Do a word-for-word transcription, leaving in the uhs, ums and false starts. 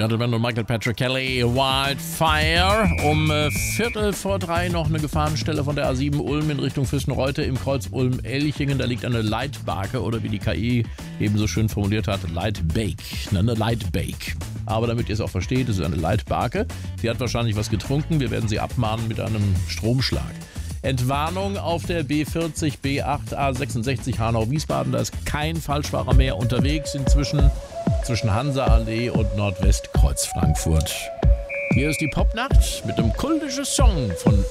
Gentleman und Michael Patrick Kelly, Wildfire. Um äh, Viertel vor drei noch eine Gefahrenstelle von der A sieben Ulm in Richtung Füssen-Reute im Kreuz Ulm-Elchingen. Da liegt eine Leitbarke oder wie die K I eben so schön formuliert hat, Leitbake. Eine Leitbake. Aber damit ihr es auch versteht, es ist eine Leitbarke. Sie hat wahrscheinlich was getrunken. Wir werden sie abmahnen mit einem Stromschlag. Entwarnung auf der B vierzig, B acht, A sechsundsechzig Hanau-Wiesbaden. Da ist kein Falschfahrer mehr unterwegs inzwischen zwischen Hansa-Allee und Nordwestkreuz Frankfurt. Hier ist die Popnacht mit einem kultischen Song von